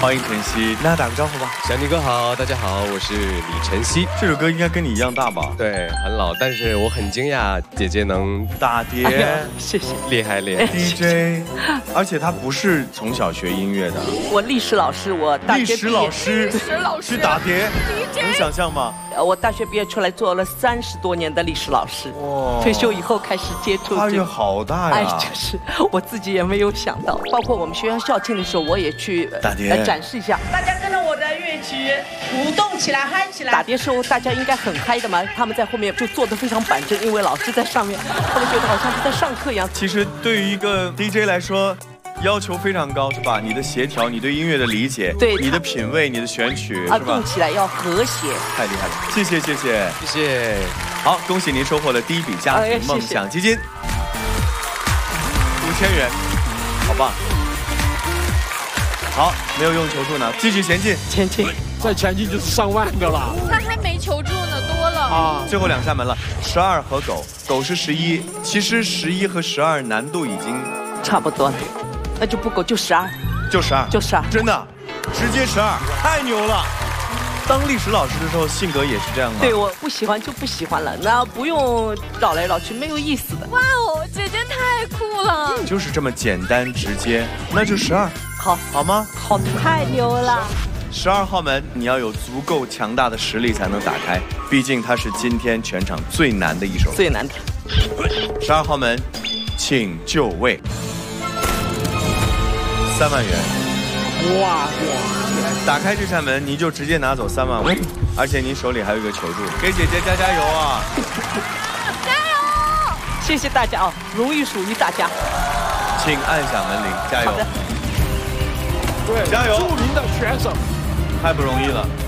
欢迎晨曦，那打个招呼吧。 小宁哥好，大家好，我是李晨曦。 这首歌应该跟你一样大吧？ 对，很老，但是我很惊讶姐姐能打碟， 谢谢， 厉害厉害。 DJ， 而且他不是从小学音乐的， 我历史老师，我大学历史老师去打碟， DJ 能想象吗？ 我大学毕业出来做了30多年的历史老师， 哇， 退休以后开始接触跨越好大呀！ 哎，就是我自己也没有想到，包括我们学校校庆的时候，我也去打碟展示一下。 大家跟着我的乐曲舞动起来，嗨起来！ 打碟时候大家应该很嗨的嘛，他们在后面就坐得非常板正，因为老师在上面，他们觉得好像是在上课一样。 其实对于一个 DJ 来说，要求非常高，是吧？你的协调，你对音乐的理解， 对你的品味，你的选曲， 啊， 是吧动？起来要和谐。 太厉害了！谢谢谢谢。 谢谢。 好，恭喜您收获了第一笔家哎庭梦想基金5000元，好棒！好，没有用求助呢，继续前进。 前进， 再前进就是上万个了。 他还没求助呢，多了。 啊， 最后2扇门了，12和狗，狗是11，其实11和12难度已经差不多了，那就不够，就12， 就12， 就12。 真的，直接12，太牛了！当历史老师的时候，性格也是这样吗？ 对，我不喜欢就不喜欢了，那不用绕来绕去，没有意思的。 哇哦，姐姐太酷了！ 就是这么简单直接，那就12，好吗？ 好，太牛了 ！12号门，你要有足够强大的实力才能打开，毕竟它是今天全场最难的一首。 最难的。 12号门，请就位。3万元。 哇！ 打开这扇门，你就直接拿走3万5，而且您手里还有一个求助，给姐姐加油啊！ 加油！ 谢谢大家啊，荣誉属于大家。 请按响门铃，加油！ 好的， 对， 加油！ 著名的选手， 太不容易了。